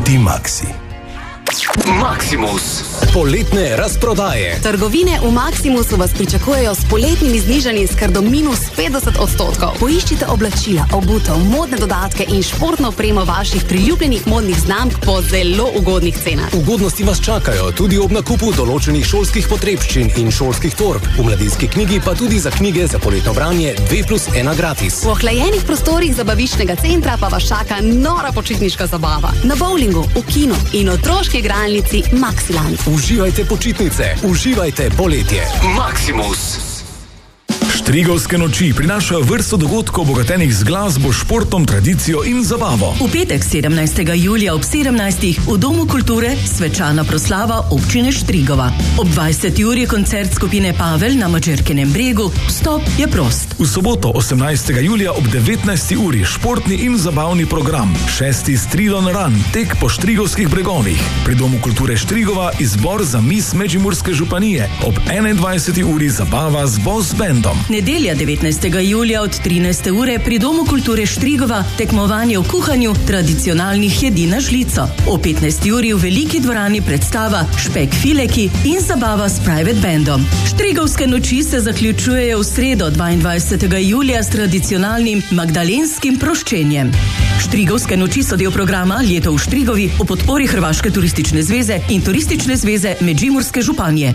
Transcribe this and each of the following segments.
Dimaxi. Maximus. Poletne razprodaje. Trgovine v Maximusu vas pričakujejo s poletnimi znižanji s kar do -50%. Poiščite oblačila, obutev, modne dodatke in športno opremo vaših priljubljenih modnih znamk po zelo ugodnih cenah. Ugodnosti vas čakajo tudi ob nakupu določenih šolskih potrebščin in šolskih torb. V mladinski knjigi pa tudi za knjige za poletno branje 2+1 gratis. V ohlajenih prostorih zabaviščnega centra pa vas čaka nora počitniška zabava. Na bowlingu, v kinu in otroški igralnici Maxiland. Uživajte počitnice, uživajte poletje. Maximus. Štrigovske noči prinašajo vrsto dogodkov obogatenih z glasbo, športom, tradicijo in zabavo. V petek 17. julija ob 17. v Domu kulture svečana proslava občine Štrigova. Ob 20. uri koncert skupine Pavel na Mačerkinem bregu. Vstop je prost. V soboto 18. julija ob 19. uri športni in zabavni program. 6. Stridon Run, tek po štrigovskih bregovih. Pri Domu kulture Štrigova izbor za Miss Međimurske županije. Ob 21. uri zabava z boss bandom. Nedelja 19. julija od 13. ure pri Domu kulture Štrigova tekmovanje v kuhanju tradicionalnih jedi na žlico. O 15. uri v veliki dvorani predstava Špek fileki in zabava s private bandom. Štrigovske noči se zaključujejo v sredo 22. julija s tradicionalnim magdalenskim proščenjem. Štrigovske noči so del programa Leto v Štrigovi v podpori Hrvaške turistične zveze in Turistične zveze Međimurske županije.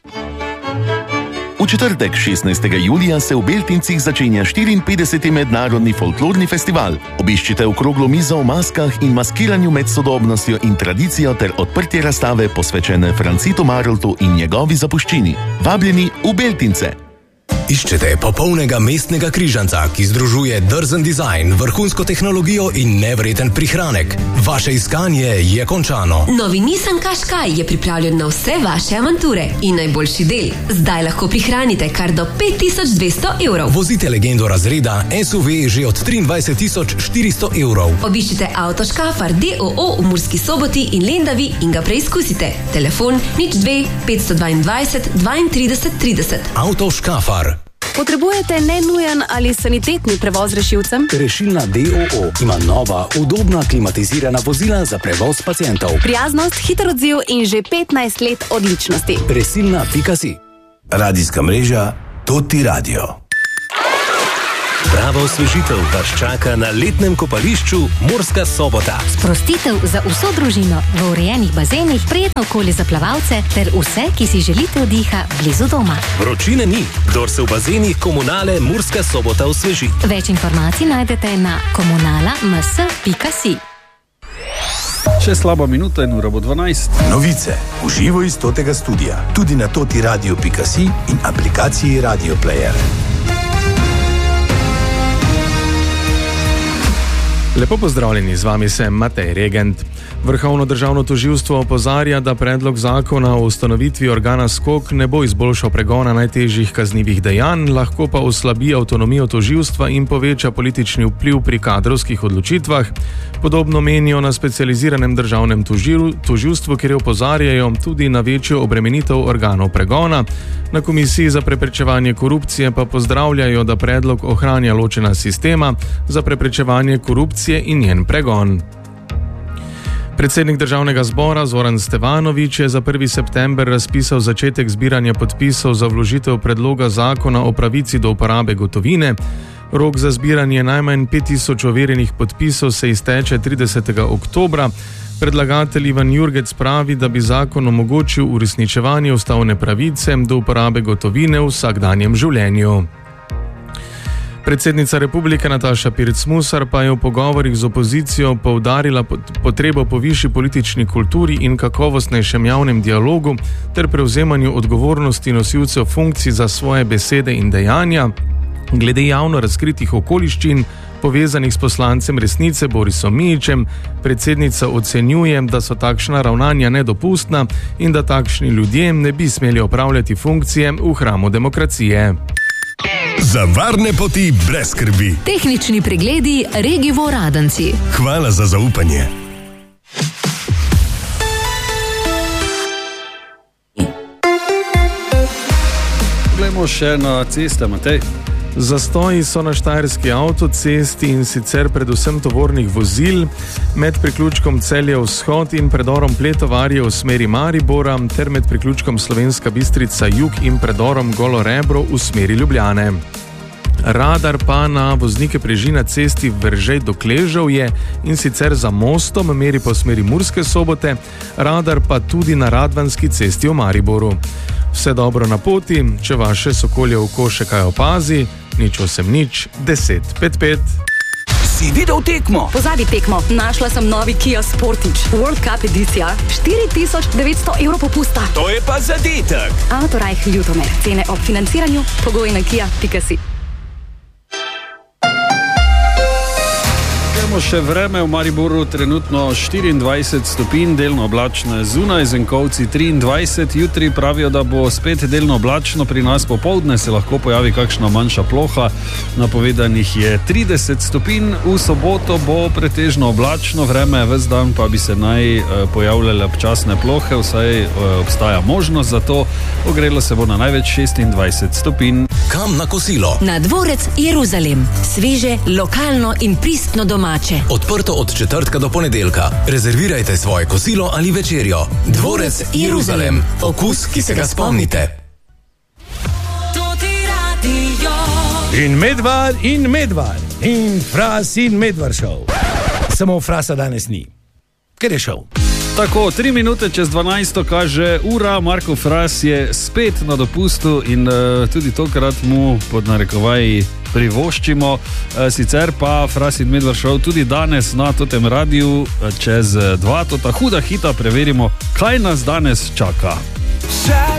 V četrtek 16. julija se v Beltincih začenja 54. mednarodni folklorni festival. Obiščite okroglo mizo o maskah in maskiranju med sodobnostjo in tradicijo ter odprtje razstave posvečene Francitu Maroltu in njegovi zapuščini. Vabljeni v Beltince! Iščete popolnega mestnega križanca, ki združuje drzen dizajn, vrhunsko tehnologijo in nevreten prihranek. Vaše iskanje je končano. Novi Nissan Qashqai je pripravljen na vse vaše avanture in najboljši del. Zdaj lahko prihranite kar do 5200 evrov. Vozite legendo razreda SUV že od 23.400 evrov. Obiščite Auto Škafar d.o.o. v Murski Soboti in Lendavi in ga preizkusite. Telefon 02 522 32 30. Auto Škafar. Potrebujete nenujen ali sanitetni prevoz rešilcem? Rešilna d.o.o. ima nova, udobna, klimatizirana vozila za prevoz pacientov. Prijaznost, hiter odziv in že 15 let odličnosti. Resilna.si. Radijska mreža Toti Radio. Prava osvežitev vas čaka na letnem kopališču Murska Sobota. Sprostitev za vso družino v urejenih bazenih, prijetno okolje za plavalce ter vse, ki si želite oddiha blizu doma. Vročine ni, kdor se v bazenih Komunale Murska Sobota osveži. Več informacij najdete na komunala.ms.si. Še slaba minuta in ura bo 12. Novice v živo iz Totega studia, tudi na totiradio.si in aplikaciji Radio Player. Lepo pozdravljeni, z vami sem Matej Regent. Vrhovno državno tožilstvo opozarja, da predlog zakona o ustanovitvi organa SKOK ne bo izboljšal pregona najtežjih kaznivih dejanj, lahko pa oslabi avtonomijo tožilstva in poveča politični vpliv pri kadrovskih odločitvah. Podobno menijo na specializiranem državnem tožilstvu, kjer opozarjajo tudi na večjo obremenitev organov pregona. Na Komisiji za preprečevanje korupcije pa pozdravljajo, da predlog ohranja ločena sistema za preprečevanje korupcije in njen pregon. Predsednik Državnega zbora Zoran Stevanović je za 1. september razpisal začetek zbiranja podpisov za vložitev predloga zakona o pravici do uporabe gotovine. Rok za zbiranje najmanj 5000 overjenih podpisov se izteče 30. oktobra. Predlagatelj Ivan Jurgec pravi, da bi zakon omogočil uresničevanje ustavne pravice do uporabe gotovine v vsakdanjem življenju. Predsednica Republike Nataša Pirc Musar pa je v pogovorih z opozicijo poudarila potrebo po višji politični kulturi in kakovostnejšem javnem dialogu ter prevzemanju odgovornosti nosilcev funkcij za svoje besede in dejanja. Glede javno razkritih okoliščin, povezanih s poslancem Resnice Borisom Mijićem, predsednica ocenjuje, da so takšna ravnanja nedopustna in da takšni ljudje ne bi smeli opravljati funkcije v hramu demokracije. Za varne poti brez skrbi. Tehnični pregledi Regivo Radenci. Hvala za zaupanje. Poglejmo še na ceste, Matej. Zastoji so na štajerski avtocesti in sicer predvsem tovornih vozil. med priključkom Celje vzhod in predorom Pletovarje v smeri Maribora ter med priključkom Slovenska Bistrica jug in predorom Golo Rebro v smeri Ljubljane. Radar pa na voznike preži na cesti Veržej do Kleževje in sicer za mostom meri po smeri Murske Sobote, radar pa tudi na Radvanski cesti v Mariboru. Vse dobro na poti, če vaše sokolje oko še kaj opazi, 080 10 55. Si videl tekmo? Pozabi tekmo, našla sem novi Kia Sportage, World Cup edicija, 4900 evrov popusta. To je pa zadetek. Autorajh Ljutomer, cene ob financiranju, pogoji na kia.si. Še vreme v Mariboru, trenutno 24 stopinj, delno oblačno je zunaj, Zenkovci 23, jutri pravijo, da bo spet delno oblačno, pri nas popoldne se lahko pojavi kakšna manjša ploha, napovedanih je 30 stopinj, v soboto bo pretežno oblačno vreme, ves dan pa bi se naj pojavljale občasne plohe, vsaj obstaja možnost za to, ogrelo se bo na največ 26 stopinj. Kam na kosilo? Na Dvorec Jeruzalem, sveže, lokalno in pristno domače. Odprto od četrtka do ponedeljka. Rezervirajte svoje kosilo ali večerjo. Dvorec Jeruzalem. Okus, ki se ga spomnite. In Medvar, in Fras in Medvar šov. Samo Frasa danes ni. Ker je šov. Tako, 3 minute čez 12 kaže ura, Marko Fras je spet na dopustu in tudi tokrat mu pod narekovaji privoščimo. Sicer pa Fras in Medvar šov tudi danes na Totem radiju čez 2, ta huda hita, preverimo, kaj nas danes čaka.